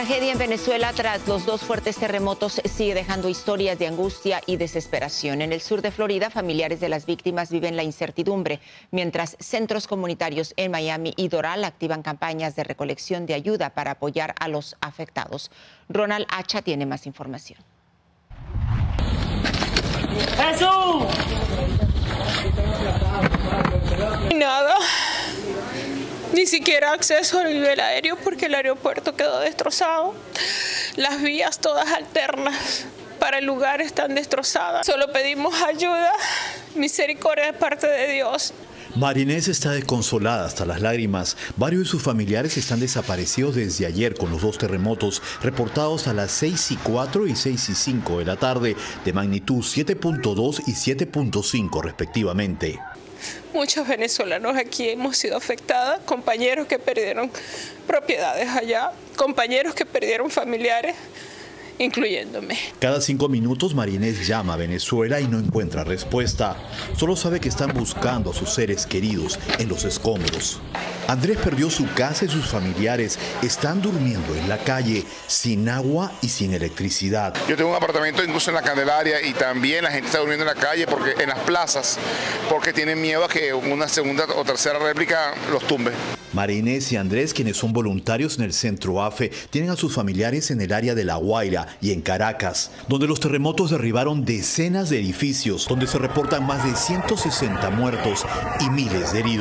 tragedia en Venezuela tras los dos fuertes terremotos sigue dejando historias de angustia y desesperación. En el sur de Florida, familiares de las víctimas viven la incertidumbre, mientras centros comunitarios en Miami y Doral activan campañas de recolección de ayuda para apoyar a los afectados. Ronald Hacha tiene más información. ¡Jesús! Nada. Ni siquiera acceso al nivel aéreo porque el aeropuerto quedó destrozado. Las vías todas alternas para el lugar están destrozadas. Solo pedimos ayuda, misericordia de parte de Dios. Marinés está desconsolada hasta las lágrimas. Varios de sus familiares están desaparecidos desde ayer con los dos terremotos reportados a las 6:04 y 6:05 de la tarde, de magnitud 7.2 y 7.5 respectivamente. Muchos venezolanos aquí hemos sido afectados, compañeros que perdieron propiedades allá, compañeros que perdieron familiares, incluyéndome. Cada 5 minutos Marinés llama a Venezuela y no encuentra respuesta. Solo sabe que están buscando a sus seres queridos en los escombros. Andrés perdió su casa y sus familiares están durmiendo en la calle, sin agua y sin electricidad. Yo tengo un apartamento incluso en la Candelaria y también la gente está durmiendo en la calle, en las plazas, porque tienen miedo a que una segunda o tercera réplica los tumbe. Marinés y Andrés, quienes son voluntarios en el centro AFE, tienen a sus familiares en el área de La Guaira y en Caracas, donde los terremotos derribaron decenas de edificios, donde se reportan más de 160 muertos y miles de heridos.